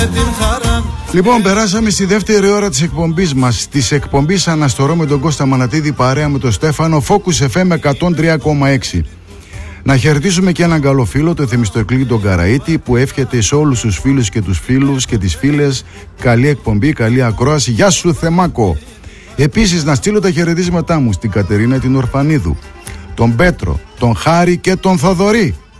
Λοιπόν, περάσαμε στη δεύτερη ώρα της εκπομπής μας. Της εκπομπής Αναστορώ με τον Κώστα Μανατίδη παρέα με τον Στέφανο, Focus FM 103,6. Να χαιρετήσουμε και έναν καλό φίλο, το Θεμιστοκλή τον Καραΐτη, που εύχεται σε όλους τους φίλους και τους φίλους και τις φίλες καλή εκπομπή, καλή ακρόαση. Γεια σου Θεμάκο. Επίσης να στείλω τα χαιρετίσματά μου στην Κατερίνα την Ορφανίδου, τον Πέτρο, τον Χάρη και τον Θοδωρή.